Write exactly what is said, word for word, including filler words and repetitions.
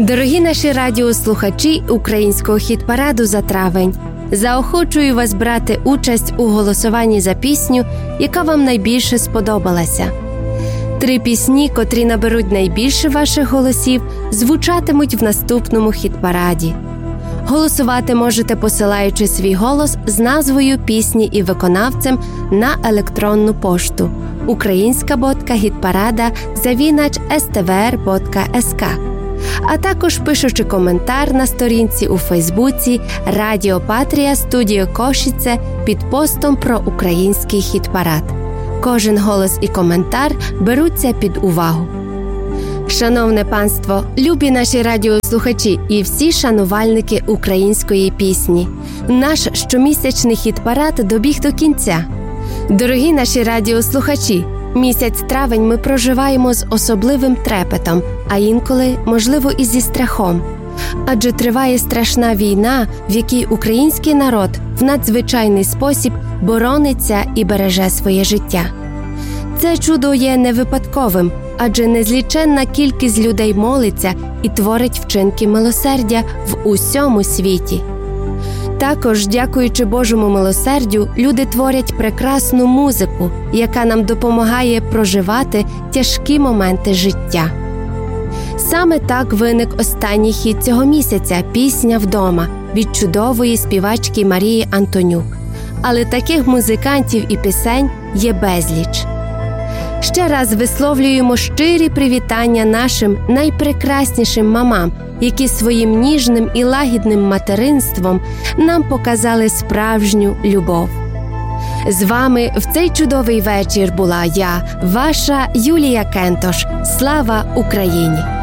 Дорогі наші радіослухачі українського хіт-параду за травень, заохочую вас брати участь у голосуванні за пісню, яка вам найбільше сподобалася. Три пісні, котрі наберуть найбільше ваших голосів, звучатимуть в наступному хіт-параді. Голосувати можете, посилаючи свій голос з назвою пісні і виконавцем на електронну пошту українська.хітпарада завінач ес те ве ер крапка ес ка, а також пишучи коментар на сторінці у Фейсбуці Радіо Патрія Студіо Кошице під постом про український хіт-парад. Кожен голос і коментар беруться під увагу. Шановне панство, любі наші радіослухачі і всі шанувальники української пісні, наш щомісячний хіт-парад добіг до кінця. Дорогі наші радіослухачі, місяць травень ми проживаємо з особливим трепетом, а інколи, можливо, і зі страхом. Адже триває страшна війна, в якій український народ в надзвичайний спосіб борониться і береже своє життя. Це чудо є не випадковим, адже незліченна кількість людей молиться і творить вчинки милосердя в усьому світі. Також, дякуючи Божому милосердю, люди творять прекрасну музику, яка нам допомагає проживати тяжкі моменти життя. Саме так виник останній хіт цього місяця «Пісня вдома» від чудової співачки Марії Антонюк. Але таких музикантів і пісень є безліч. Ще раз висловлюємо щирі привітання нашим найпрекраснішим мамам, які своїм ніжним і лагідним материнством нам показали справжню любов. З вами в цей чудовий вечір була я, ваша Юлія Кентош. Слава Україні!